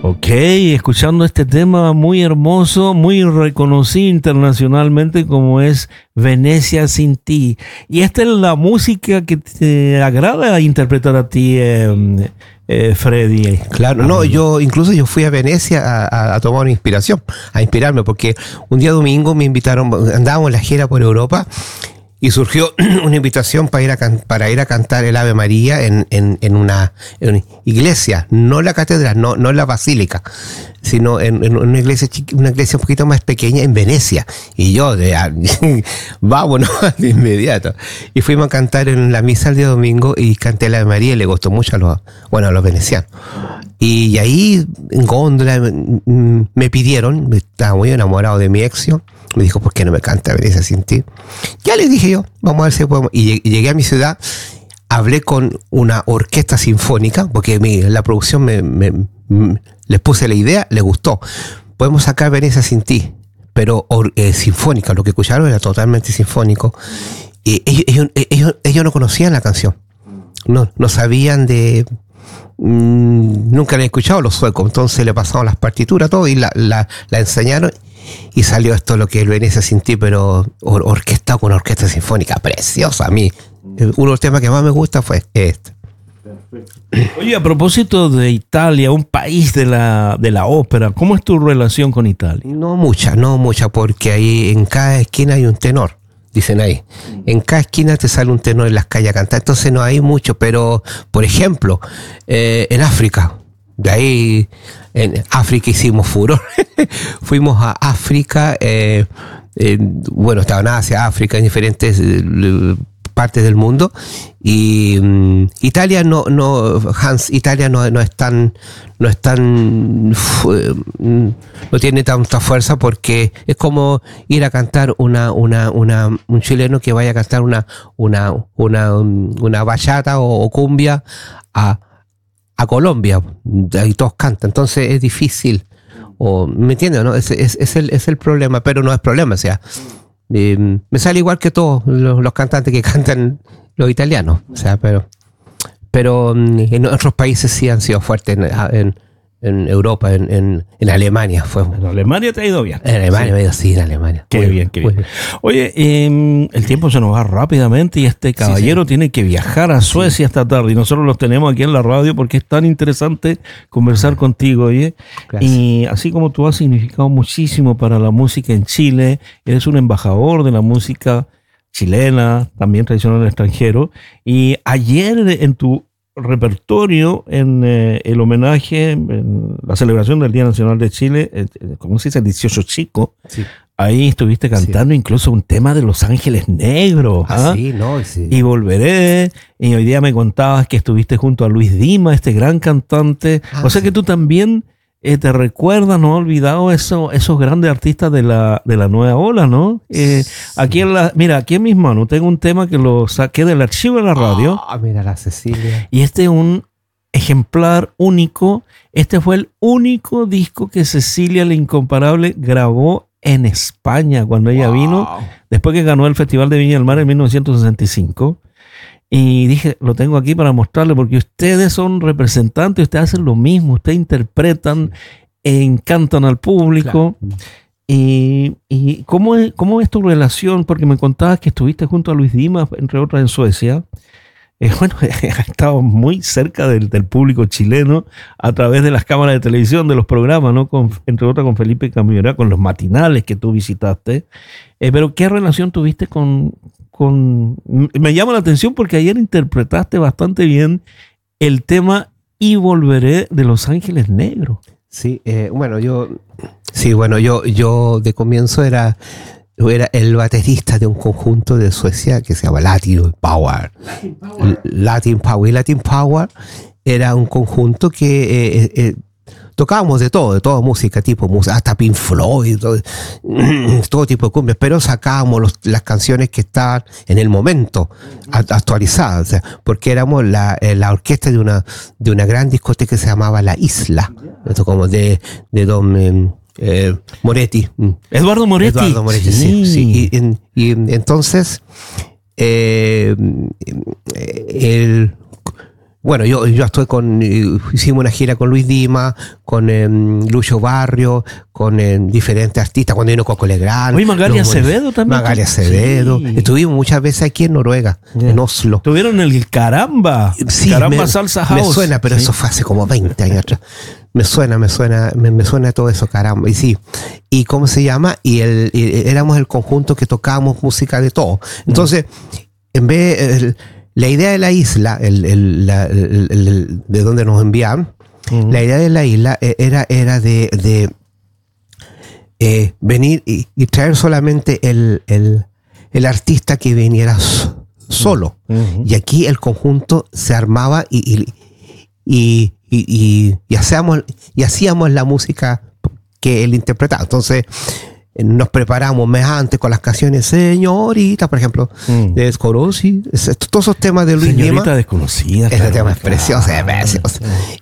Ok, escuchando este tema muy hermoso, muy reconocido internacionalmente como es Venecia sin ti. Y esta es la música que te agrada interpretar a ti, Freddy. Claro, no, yo fui a Venecia a tomar una inspiración, a inspirarme, porque un día domingo me invitaron, andábamos en la gira por Europa y surgió una invitación para ir a cantar el Ave María en una iglesia, no la catedral, no en la basílica, sino en una iglesia un poquito más pequeña en Venecia. Y yo, vámonos de inmediato. Y fuimos a cantar en la misa el día domingo y canté el Ave María y le gustó mucho a los venecianos. Y ahí en góndola me pidieron, estaba muy enamorado de mi exio, me dijo, ¿por qué no me canta Venecia sin ti? Ya le dije yo, vamos a ver si podemos. Y llegué a mi ciudad, hablé con una orquesta sinfónica, porque la producción les puse la idea, les gustó. Podemos sacar Venecia sin ti, pero sinfónica, lo que escucharon era totalmente sinfónico. Y ellos no conocían la canción, no sabían de... nunca le he escuchado los suecos, entonces le pasamos las partituras todo y la enseñaron y salió esto, lo que es Venecia sin ti, pero orquestado con orquesta sinfónica preciosa. A mí uno de los temas que más me gusta fue este. Oye, a propósito de Italia, un país de la ópera, ¿cómo es tu relación con Italia? No mucha, porque ahí en cada esquina hay un tenor. Dicen ahí, en cada esquina te sale un tenor en las calles a cantar, entonces no hay mucho, pero por ejemplo, en África, de ahí en África hicimos furor, fuimos a África, bueno, estaba en Asia, África, en diferentes partes del mundo, y Italia Italia no es tan no tiene tanta fuerza, porque es como ir a cantar un chileno que vaya a cantar una bachata o cumbia a Colombia, ahí todos cantan, entonces es difícil, ¿me entiendes? ¿No? Es el problema, pero no es problema, o sea, me sale igual que todos los cantantes que cantan los italianos, o sea, pero en otros países sí han sido fuertes, en Europa, en Alemania fue. En Alemania te ha ido bien. En Alemania, sí, en Alemania. Qué bien. Oye, el tiempo se nos va rápidamente y este caballero tiene que viajar a Suecia esta tarde y nosotros los tenemos aquí en la radio porque es tan interesante conversar contigo, oye. Gracias. Y así como tú has significado muchísimo para la música en Chile, eres un embajador de la música chilena, también tradicional en el extranjero, y ayer en tu repertorio, en el homenaje, en la celebración del Día Nacional de Chile, ¿cómo se dice? El 18 Chico. Sí. Ahí estuviste cantando incluso un tema de Los Ángeles Negros. Sí, no, sí. Y volveré. Y hoy día me contabas que estuviste junto a Luis Dima, este gran cantante. O sea que tú también te recuerdas, no has olvidado esos grandes artistas de la nueva ola, ¿no? Aquí aquí en mis manos tengo un tema que lo saqué del archivo de la radio. Mira la Cecilia. Y este es un ejemplar único. Este fue el único disco que Cecilia la Incomparable grabó en España cuando ella vino, después que ganó el Festival de Viña del Mar en 1965. Y dije, lo tengo aquí para mostrarle, porque ustedes son representantes, ustedes hacen lo mismo, ustedes interpretan, encantan al público. Claro. Y ¿cómo es tu relación? Porque me contabas que estuviste junto a Luis Dima, entre otras, en Suecia. Bueno, ha estado muy cerca del público chileno a través de las cámaras de televisión, de los programas, ¿no? Entre otras con Felipe Camiroaga, con los matinales que tú visitaste. Pero ¿qué relación tuviste con... Me llama la atención porque ayer interpretaste bastante bien el tema Y Volveré de Los Ángeles Negros. Sí, yo de comienzo era el baterista de un conjunto de Suecia que se llama Latin Power. Latin Power era un conjunto que tocábamos de todo música, hasta Pink Floyd, todo tipo de cumbias, pero sacábamos las canciones que estaban en el momento actualizadas, o sea, porque éramos la orquesta de una gran discoteca que se llamaba La Isla, esto como de Don Moretti. Eduardo Moretti, sí. Y entonces bueno, yo estoy hicimos una gira con Luis Dima, con Lucho Barrio, con diferentes artistas, cuando vino Coco Legrand. Oye, Magali Acevedo también. Magali Acevedo. Sí. Estuvimos muchas veces aquí en Noruega, en Oslo. Tuvieron el Caramba. Sí, Caramba Salsa House. Me suena, pero eso fue hace como 20 años atrás. Me suena todo eso, caramba. Y sí. ¿Y cómo se llama? Y éramos el conjunto que tocábamos música de todo. Entonces, en vez... la idea de la isla, de donde nos enviaban, la idea de la isla era de venir y traer solamente el artista que viniera solo. Y aquí el conjunto se armaba y hacíamos la música que él interpretaba. Entonces nos preparamos mes antes con las canciones Señorita, por ejemplo, de Escorosi, todos esos temas de Luis Dima. Señorita Desconocida. Ese tema es precioso, es precioso.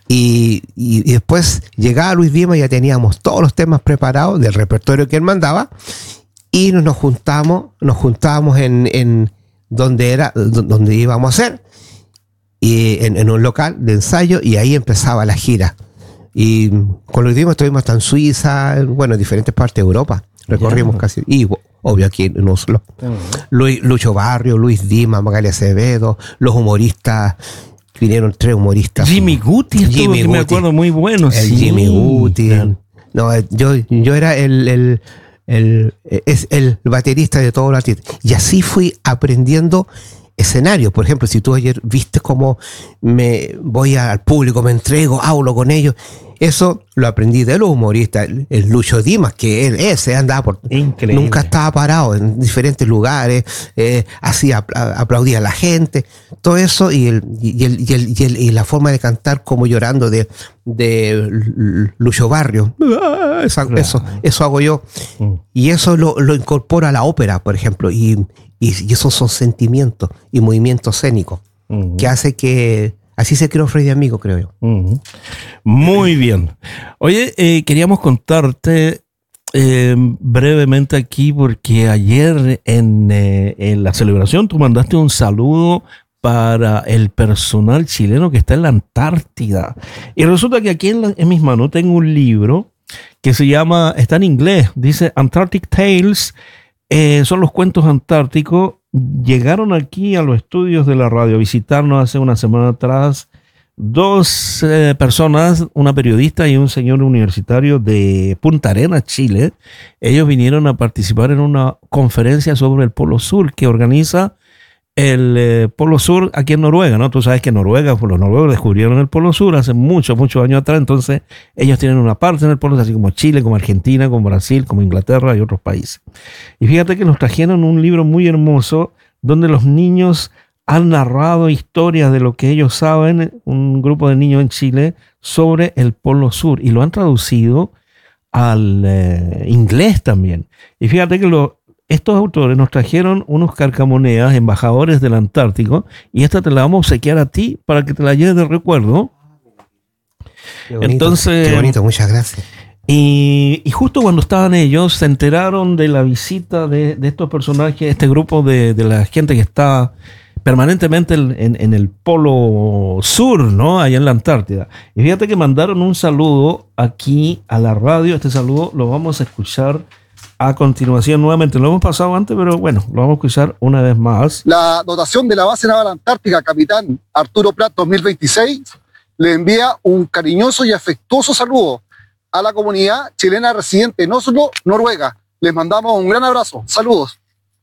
Y después llegaba Luis Dima y ya teníamos todos los temas preparados del repertorio que él mandaba y nos juntábamos en donde íbamos a hacer, y en un local de ensayo, y ahí empezaba la gira. Y con Luis Dima estuvimos hasta en Suiza, bueno, en diferentes partes de Europa. Recorrimos casi, y obvio aquí en Oslo. Lucho Barrio, Luis Dima, Magali Acevedo, los humoristas, vinieron 3 humoristas. Jimmy Guti, me acuerdo muy bueno. El Jimmy Guti. Claro. No, yo era el baterista de todos los artistas. Y así fui aprendiendo escenarios. Por ejemplo, si tú ayer viste cómo me voy al público, me entrego, hablo con ellos, eso lo aprendí de los humoristas. El Lucho Dimas, que ese andaba por... Increíble. Nunca estaba parado en diferentes lugares, aplaudía a la gente, todo eso, y la forma de cantar como llorando de Lucho Barrio. Eso hago yo. Y eso lo incorporo a la ópera, por ejemplo, y esos son sentimientos y movimientos escénicos que hace que así se creó Freddy Amigo, creo yo. Muy bien. Oye, queríamos contarte brevemente aquí, porque ayer en la celebración tú mandaste un saludo para el personal chileno que está en la Antártida. Y resulta que aquí en mis manos tengo un libro que se llama, está en inglés, dice Antarctic Tales. Son los cuentos antárticos. Llegaron aquí a los estudios de la radio a visitarnos hace una semana atrás 2 personas, una periodista y un señor universitario de Punta Arenas, Chile. Ellos vinieron a participar en una conferencia sobre el Polo Sur que organiza el Polo Sur aquí en Noruega, ¿no? Tú sabes que Noruega, pues los noruegos descubrieron el Polo Sur hace muchos años atrás, entonces ellos tienen una parte en el Polo Sur, así como Chile, como Argentina, como Brasil, como Inglaterra y otros países. Y fíjate que nos trajeron un libro muy hermoso donde los niños han narrado historias de lo que ellos saben, un grupo de niños en Chile, sobre el Polo Sur, y lo han traducido al inglés también. Y fíjate que estos autores nos trajeron unos carcamonedas, embajadores del Antártico, y esta te la vamos a obsequiar a ti para que te la lleves de recuerdo. Qué bonito, entonces, qué bonito, muchas gracias. Y justo cuando estaban ellos, se enteraron de la visita de estos personajes, este grupo de la gente que está permanentemente en el Polo Sur, ¿no? Allá en la Antártida. Y fíjate que mandaron un saludo aquí a la radio. Este saludo lo vamos a escuchar a continuación nuevamente. Lo hemos pasado antes, pero bueno, lo vamos a escuchar una vez más. La dotación de la base naval antártica, capitán Arturo Prat 2026, le envía un cariñoso y afectuoso saludo a la comunidad chilena residente en Oslo, Noruega. Les mandamos un gran abrazo. Saludos.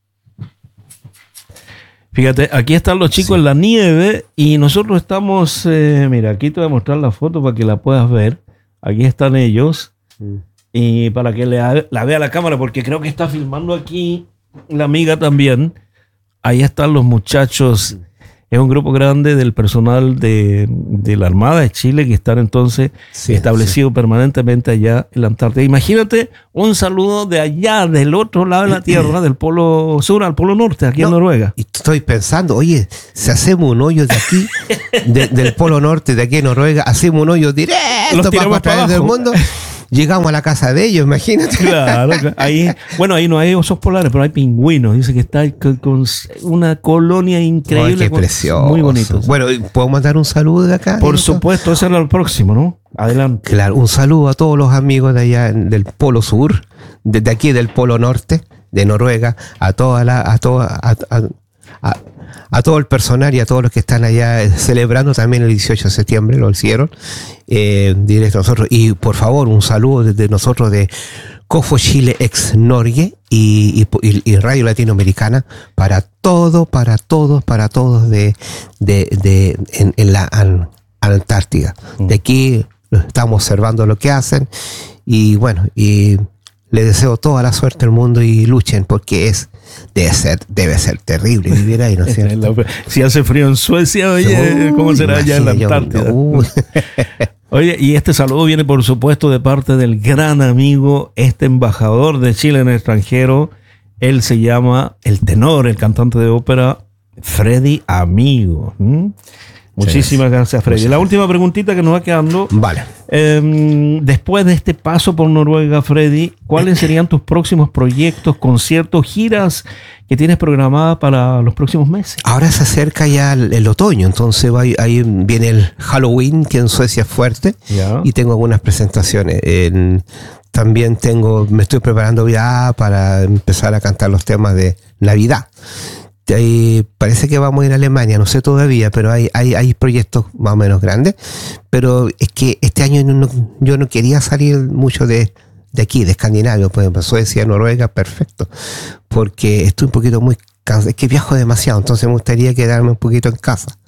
Fíjate, aquí están los chicos en la nieve y nosotros estamos, mira, aquí te voy a mostrar la foto para que la puedas ver. Aquí están ellos. Y para que la vea la cámara, porque creo que está filmando aquí la amiga también. Ahí están los muchachos. Es un grupo grande del personal de la Armada de Chile que están entonces establecidos permanentemente allá en la Antártida. Imagínate un saludo de allá, del otro lado de la Tierra, del Polo Sur al Polo Norte, aquí en Noruega. Y estoy pensando, oye, si hacemos un hoyo de aquí, del Polo Norte, de aquí en Noruega, hacemos un hoyo directo para través del mundo. llegamos a la casa de ellos, imagínate. Claro, ahí no hay osos polares, pero hay pingüinos. Dice que está con una colonia increíble. Ay, qué precioso. Muy bonitos. Bueno, ¿puedo mandar un saludo de acá? Por supuesto, ese era el próximo, ¿no? Adelante. Claro, un saludo a todos los amigos de allá del Polo Sur, desde aquí del Polo Norte, de Noruega, a todo el personal y a todos los que están allá celebrando también el 18 de septiembre, lo hicieron, directo a nosotros. Y por favor, un saludo desde nosotros de Cofo Chile ex Norge y Radio Latinoamericana para todos en la Antártida. De aquí estamos observando lo que hacen y bueno, y les deseo toda la suerte del mundo y luchen porque debe ser terrible vivir ahí, ¿no es cierto? Si hace frío en Suecia, oye, ¿cómo será allá en la Antártida? Oye, y este saludo viene por supuesto de parte del gran amigo, embajador de Chile en el extranjero. Él se llama el tenor, el cantante de ópera Freddy Amigo. Muchísimas gracias, Freddy. La última preguntita que nos va quedando. Vale. Después de este paso por Noruega, Freddy, ¿cuáles serían tus próximos proyectos, conciertos, giras que tienes programadas para los próximos meses? Ahora se acerca ya el otoño, entonces ahí viene el Halloween, que en Suecia es fuerte, y tengo algunas presentaciones. También me estoy preparando ya para empezar a cantar los temas de Navidad. Ahí parece que vamos a ir a Alemania, no sé todavía, pero hay proyectos más o menos grandes. Pero es que este año yo no quería salir mucho de aquí, de Escandinavia, por ejemplo, Suecia, Noruega, perfecto. Porque estoy un poquito muy cansado, es que viajo demasiado, entonces me gustaría quedarme un poquito en casa.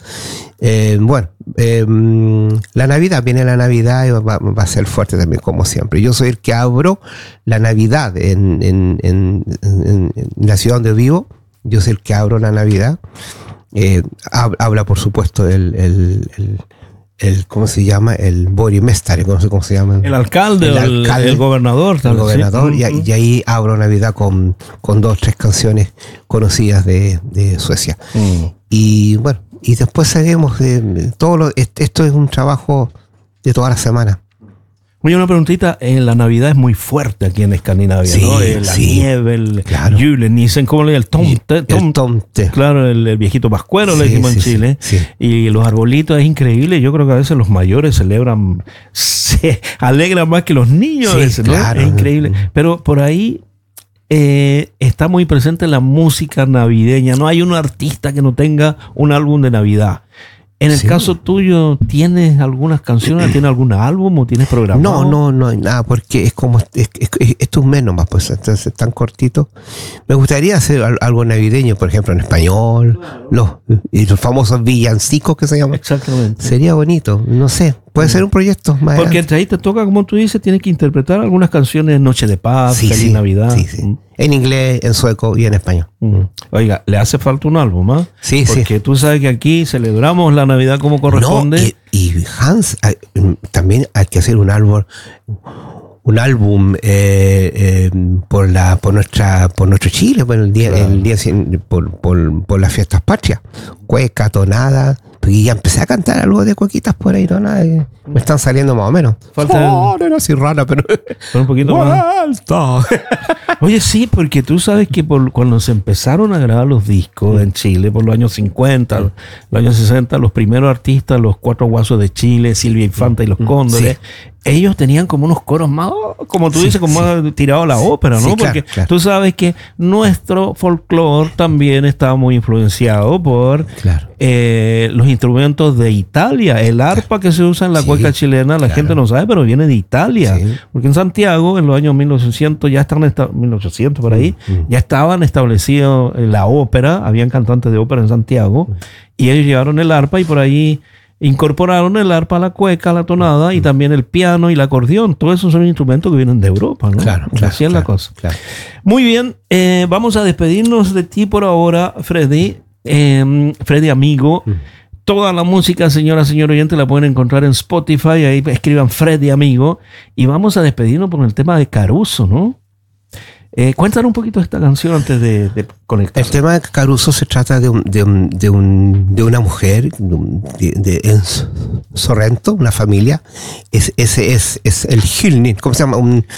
La Navidad, viene la Navidad y va a ser fuerte también, como siempre. Yo soy el que abro la Navidad en la ciudad donde vivo. Yo soy el que abro la Navidad. Habla, por supuesto, el ¿cómo se llama? El Borgmästare, no sé cómo se llama. El alcalde, el gobernador. El gobernador, ¿sí? y ahí abro Navidad con 2 o 3 canciones conocidas de Suecia. Y bueno, y después seguimos. Esto es un trabajo de toda la semana. Oye, una preguntita, la Navidad es muy fuerte aquí en Escandinavia, sí, ¿no? La nieve, claro. Julen, ¿cómo le llaman? El tomte. Claro, el viejito pascuero, le decimos en Chile. Sí. Y los arbolitos es increíble. Yo creo que a veces los mayores se alegran más que los niños a veces, ¿no? Claro. Es increíble. Pero por ahí está muy presente la música navideña. No hay un artista que no tenga un álbum de Navidad. En el caso tuyo, ¿tienes algunas canciones? ¿Tienes algún álbum o tienes programado? No hay nada, porque es como esto es menos más, pues entonces es tan cortito. Me gustaría hacer algo navideño, por ejemplo, en español, los famosos villancicos que se llaman. Exactamente. Sería bonito, no sé, puede ser un proyecto más. Porque entre ahí te toca, como tú dices, tienes que interpretar algunas canciones Noche de Paz, Feliz Navidad. Sí. En inglés, en sueco y en español. Oiga, le hace falta un álbum, ¿ah? Sí. Porque tú sabes que aquí celebramos la Navidad como corresponde. No, y Hans, también hay que hacer un álbum por nuestro Chile, por el día, por las fiestas patrias, cueca, tonada. Y ya empecé a cantar algo de cuequitas por ahí, tonada. Me están saliendo más o menos. No era así rara, pero un poquito más. Oye, sí, porque tú sabes que cuando se empezaron a grabar los discos en Chile, por los años 50, los años 60, los primeros artistas, los Cuatro Guasos de Chile, Silvia Infanta y los Cóndores, ellos tenían como unos coros más, como tú dices, como más tirado a la ópera, ¿no? Porque tú sabes que nuestro folclore también está muy influenciado por los instrumentos de Italia. El arpa que se usa en la cueca chilena, la gente no sabe, pero viene de Italia. Porque en Santiago, en los años 1800, ya estaban establecidos la ópera, habían cantantes de ópera en Santiago, y ellos llevaron el arpa y por ahí incorporaron el arpa, la cueca, la tonada y también el piano y el acordeón. Todos esos son instrumentos que vienen de Europa, ¿no? Claro, así es la cosa. Claro. Muy bien, vamos a despedirnos de ti por ahora, Freddy. Freddy Amigo. Toda la música, señora oyente, la pueden encontrar en Spotify. Ahí escriban Freddy Amigo. Y vamos a despedirnos por el tema de Caruso, ¿no? Cuéntanos un poquito de esta canción antes de conectar. El tema de Caruso se trata de una mujer en Sorrento, una familia. Es el Hilnin, ¿cómo se llama?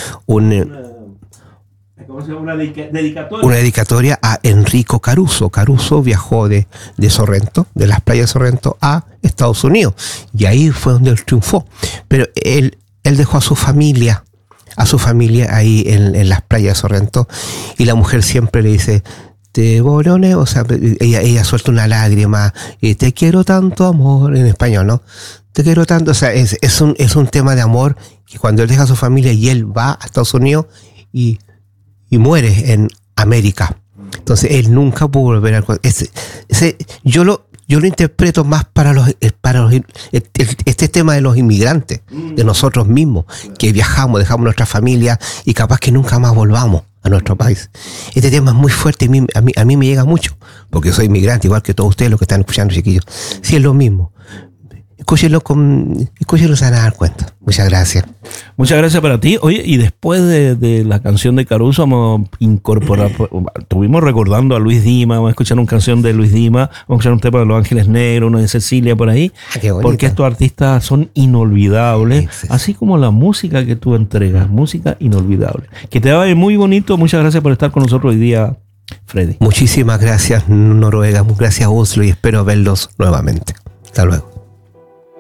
¿Cómo se llama? Una dedicatoria. Una dedicatoria a Enrico Caruso. Caruso viajó de Sorrento, de las playas de Sorrento, a Estados Unidos. Y ahí fue donde él triunfó. Pero él dejó a su familia ahí en las playas de Sorrento. Y la mujer siempre le dice, te borone, o sea, ella suelta una lágrima, y te quiero tanto, amor, en español, ¿no? Te quiero tanto, o sea, es un tema de amor que cuando él deja a su familia y él va a Estados Unidos y muere en América. Entonces él nunca pudo volver al... Yo lo interpreto más para este tema de los inmigrantes, de nosotros mismos, que viajamos, dejamos nuestra familia y capaz que nunca más volvamos a nuestro país. Este tema es muy fuerte y a mí me llega mucho, porque soy inmigrante, igual que todos ustedes los que están escuchando, chiquillos. Sí, es lo mismo. Escúchenlo, se van a dar cuenta. Muchas gracias. Muchas gracias para ti. Oye, y después de la canción de Caruso, vamos a incorporar, estuvimos recordando a Luis Dima, vamos a escuchar una canción de Luis Dima, vamos a escuchar un tema de Los Ángeles Negros, uno de Cecilia por ahí, porque estos artistas son inolvidables, sí. Así como la música que tú entregas, música inolvidable. Que te vaya muy bonito. Muchas gracias por estar con nosotros hoy día, Freddy. Muchísimas gracias, Noruega. Gracias, Oslo, y espero verlos nuevamente. Hasta luego.